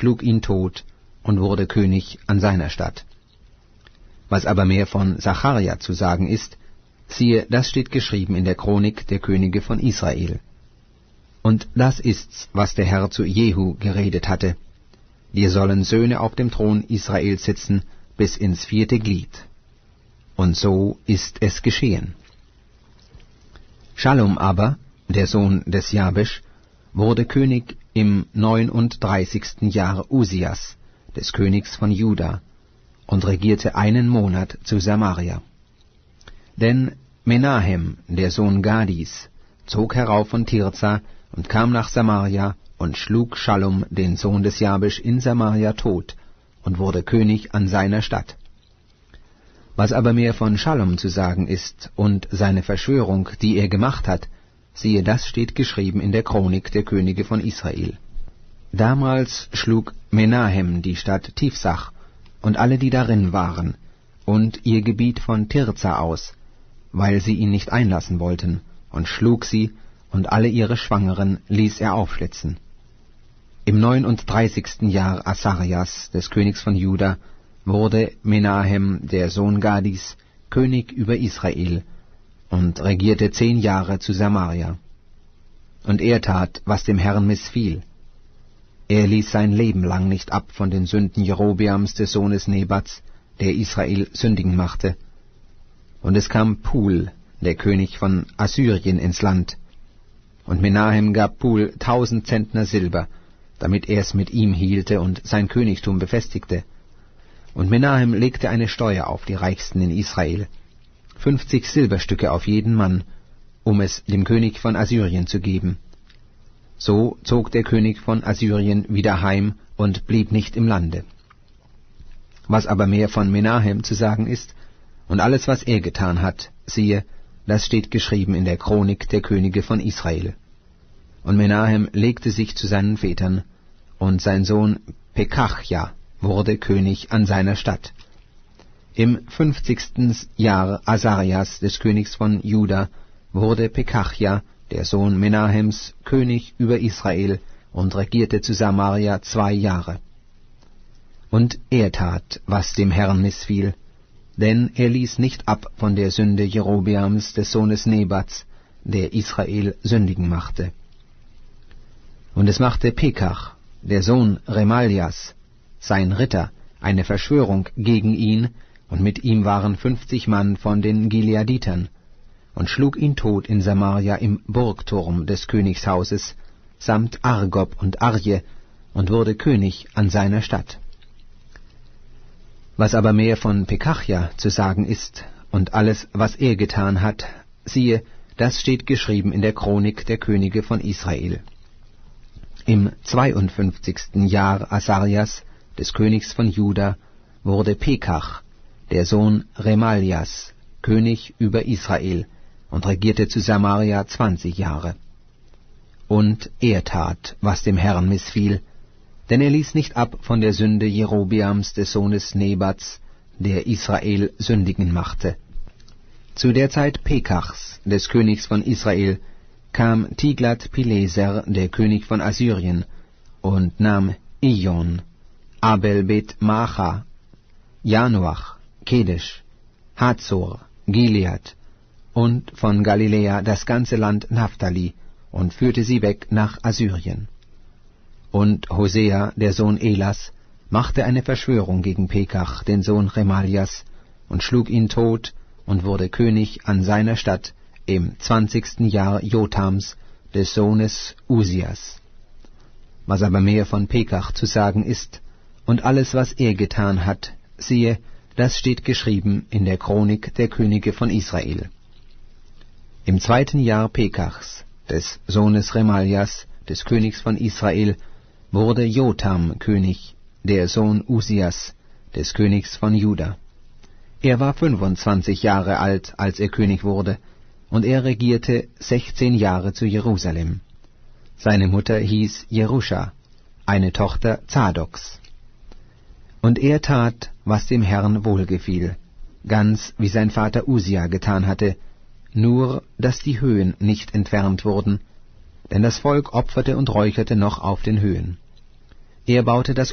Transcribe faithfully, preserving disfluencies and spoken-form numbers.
schlug ihn tot und wurde König an seiner Statt. Was aber mehr von Sacharja zu sagen ist, siehe, das steht geschrieben in der Chronik der Könige von Israel. Und das ist's, was der Herr zu Jehu geredet hatte: Dir sollen Söhne auf dem Thron Israels sitzen bis ins vierte Glied. Und so ist es geschehen. Schallum aber, der Sohn des Jabesch, wurde König im neununddreißigsten Jahr Usias, des Königs von Juda, und regierte einen Monat zu Samaria. Denn Menahem, der Sohn Gadis, zog herauf von Tirza und kam nach Samaria und schlug Schallum, den Sohn des Jabesch, in Samaria tot und wurde König an seiner Statt. Was aber mehr von Schallum zu sagen ist und seine Verschwörung, die er gemacht hat, siehe, das steht geschrieben in der Chronik der Könige von Israel. Damals schlug Menahem die Stadt Tifsach und alle, die darin waren, und ihr Gebiet von Tirza aus, weil sie ihn nicht einlassen wollten, und schlug sie, und alle ihre Schwangeren ließ er aufschlitzen. Im neununddreißigsten Jahr Asarias, des Königs von Juda, wurde Menahem, der Sohn Gadis, König über Israel und regierte zehn Jahre zu Samaria. Und er tat, was dem Herrn missfiel. Er ließ sein Leben lang nicht ab von den Sünden Jerobeams des Sohnes Nebats, der Israel sündigen machte. Und es kam Pul, der König von Assyrien, ins Land. Und Menahem gab Pul tausend Zentner Silber, damit er es mit ihm hielte und sein Königtum befestigte. Und Menahem legte eine Steuer auf die Reichsten in Israel, fünfzig Silberstücke auf jeden Mann, um es dem König von Assyrien zu geben. So zog der König von Assyrien wieder heim und blieb nicht im Lande. Was aber mehr von Menahem zu sagen ist, und alles, was er getan hat, siehe, das steht geschrieben in der Chronik der Könige von Israel. Und Menahem legte sich zu seinen Vätern, und sein Sohn Pekachja wurde König an seiner Statt. Im fünfzigsten Jahr Asarias, des Königs von Juda, wurde Pekachja, der Sohn Menahems, König über Israel und regierte zu Samaria zwei Jahre. Und er tat, was dem Herrn missfiel, denn er ließ nicht ab von der Sünde Jerobeams des Sohnes Nebats, der Israel sündigen machte. Und es machte Pekach, der Sohn Remaljas, sein Ritter, eine Verschwörung gegen ihn, und mit ihm waren fünfzig Mann von den Gileaditern, und schlug ihn tot in Samaria im Burgturm des Königshauses, samt Argob und Arje, und wurde König an seiner Statt. Was aber mehr von Pekachja zu sagen ist, und alles, was er getan hat, siehe, das steht geschrieben in der Chronik der Könige von Israel. Im zweiundfünfzigsten Jahr Asarias, des Königs von Juda, wurde Pekach, der Sohn Remaljas, König über Israel, und regierte zu Samaria zwanzig Jahre. Und er tat, was dem Herrn missfiel, denn er ließ nicht ab von der Sünde Jerobeams des Sohnes Nebats, der Israel sündigen machte. Zu der Zeit Pekachs, des Königs von Israel, kam Tiglat-Pileser, der König von Assyrien, und nahm Ijon, Abel-Bet-Macha, Janoach, Kedesh, Hazor, Gilead und von Galiläa das ganze Land Naphtali und führte sie weg nach Assyrien. Und Hosea, der Sohn Elas, machte eine Verschwörung gegen Pekach, den Sohn Remaljas, und schlug ihn tot und wurde König an seiner Statt im zwanzigsten Jahr Jotams, des Sohnes Usias. Was aber mehr von Pekach zu sagen ist, und alles, was er getan hat, siehe, das steht geschrieben in der Chronik der Könige von Israel. Im zweiten Jahr Pekachs, des Sohnes Remaljas, des Königs von Israel, wurde Jotam König, der Sohn Usias, des Königs von Juda. Er war fünfundzwanzig Jahre alt, als er König wurde, und er regierte sechzehn Jahre zu Jerusalem. Seine Mutter hieß Jeruscha, eine Tochter Zadoks. Und er tat, was dem Herrn wohlgefiel, ganz wie sein Vater Usia getan hatte, nur dass die Höhen nicht entfernt wurden, denn das Volk opferte und räucherte noch auf den Höhen. Er baute das